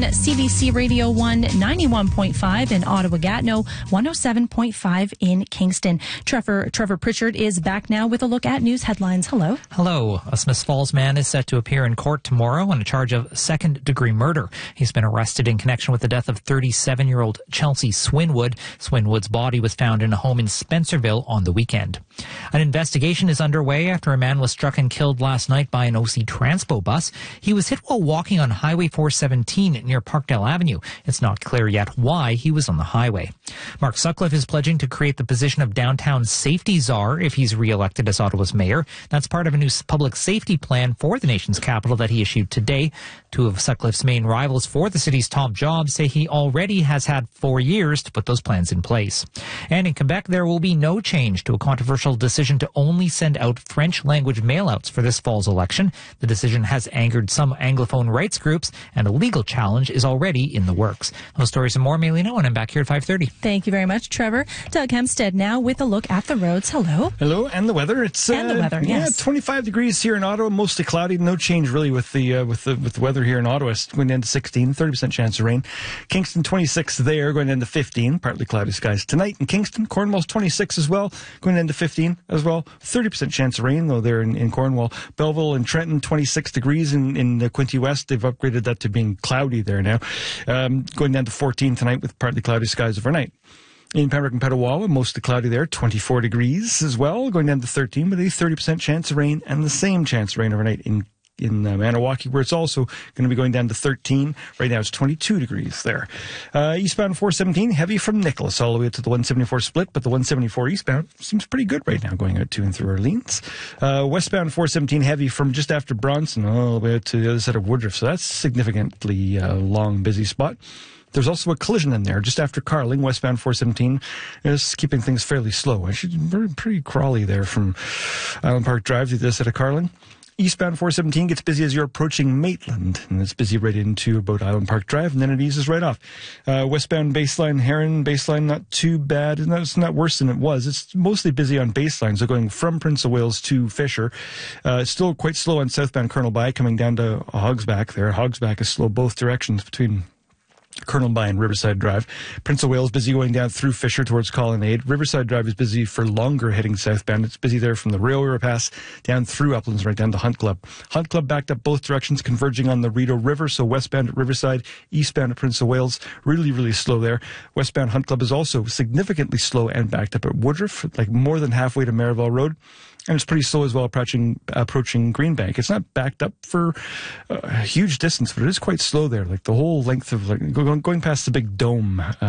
CBC Radio 1, 91.5 in Ottawa-Gatineau, 107.5 in Kingston. Trevor Pritchard is back now with a look at news headlines. Hello. Hello. A Smiths Falls man is set to appear in court tomorrow on a charge of second-degree murder. He's been arrested in connection with the death of 37-year-old Chelsea Swinwood. Swinwood's body was found in a home in Spencerville on the weekend. An investigation is underway after a man was struck and killed last night by an OC Transpo bus. He was hit while walking on Highway 417 near Parkdale Avenue. It's not clear yet why he was on the highway. Mark Sutcliffe is pledging to create the position of downtown safety czar if he's re-elected as Ottawa's mayor. That's part of a new public safety plan for the nation's capital that he issued today. Two of Sutcliffe's main rivals for the city's top jobs say he already has had 4 years to put those plans in place. And in Quebec, there will be no change to a controversial decision to only send out French language mailouts for this fall's election. The decision has angered some Anglophone rights groups, and a legal challenge is already in the works. Those stories and more, Maylina, and I'm back here at 5:30. Thank you very much, Trevor. Doug Hempstead now with a look at the roads. Hello. Hello, and the weather. It's and the weather, yes. 25 degrees here in Ottawa, mostly cloudy. No change really with the weather here in Ottawa. It's going down to 16, 30% chance of rain. Kingston 26 there, going down to 15, partly cloudy skies tonight in Kingston. Cornwall's 26 as well, going down to 15 as well. 30% chance of rain though there in Cornwall. Belleville and Trenton 26 degrees in the Quinte West. They've upgraded that to being cloudy there now. Going down to 14 tonight with partly cloudy skies overnight. In Pembroke and Petawawa, mostly cloudy there, 24 degrees as well, going down to 13 with a 30% chance of rain and the same chance of rain overnight in Maniwaki, where it's also going to be going down to 13. Right now it's 22 degrees there. Eastbound 417, heavy from Nicholas all the way to the 174 split, but the 174 eastbound seems pretty good right now going out to and through Orleans. Westbound 417, heavy from just after Bronson all the way out to the other side of Woodruff, so that's significantly long, busy spot. There's also a collision in there just after Carling. Westbound 417 is keeping things fairly slow. Pretty crawly there from Island Park Drive to this side of Carling. Eastbound 417 gets busy as you're approaching Maitland, and it's busy right into about Island Park Drive, and then it eases right off. Westbound Baseline, Heron, Baseline, not too bad. It's not worse than it was. It's mostly busy on Baseline, so going from Prince of Wales to Fisher. Still quite slow on southbound Colonel By, coming down to Hogsback there. Hogsback is slow both directions between Colonel By and Riverside Drive. Prince of Wales busy going down through Fisher towards Colonnade. Riverside Drive is busy for longer heading southbound. It's busy there from the railway pass down through Uplands right down to Hunt Club. Hunt Club backed up both directions, converging on the Rideau River, so westbound at Riverside, eastbound at Prince of Wales. Really, really slow there. Westbound Hunt Club is also significantly slow and backed up at Woodruff, like more than halfway to Marivelle Road. And it's pretty slow as well approaching Greenbank. It's not backed up for a huge distance, but it is quite slow there, like the whole length of going past the big dome.